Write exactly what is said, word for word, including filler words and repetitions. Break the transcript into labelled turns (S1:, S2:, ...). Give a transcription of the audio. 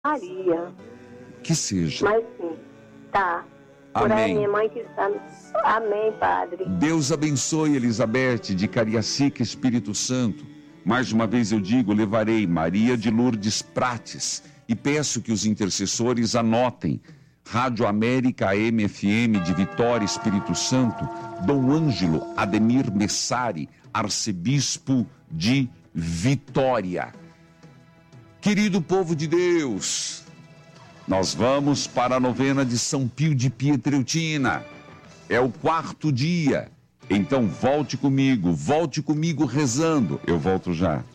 S1: Maria.
S2: Que seja.
S1: Mas sim, tá. Por
S2: Amém.
S1: aí, minha mãe que está... Amém, Padre.
S2: Deus abençoe, Elizabeth, de Cariacica, Espírito Santo. Mais uma vez eu digo, levarei Maria de Lourdes Prates e peço que os intercessores anotem. Rádio América A M F M de Vitória, Espírito Santo, Dom Ângelo Ademir Messari, arcebispo de Vitória. Querido povo de Deus, nós vamos para a novena de São Pio de Pietreutina. É o quarto dia. Então volte comigo, volte comigo rezando. Eu volto já.